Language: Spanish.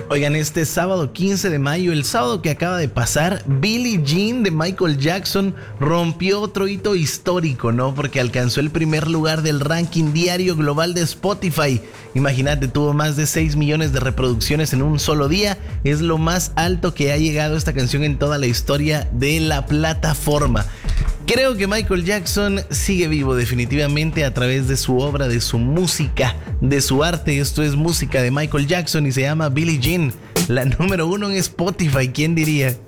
Oigan, este sábado 15 de mayo, el sábado que acaba de pasar, Billie Jean de Michael Jackson rompió otro hito histórico, ¿no? Porque alcanzó el primer lugar del ranking diario global de Spotify. Imagínate, tuvo más de 6 millones de reproducciones en un solo día. Es lo más alto que ha llegado esta canción en toda la historia de la plataforma. Creo que Michael Jackson sigue vivo definitivamente a través de su obra, de su música, de su arte. Esto es música de Michael Jackson y se llama Billie Jean, la número 1 en Spotify, ¿quién diría?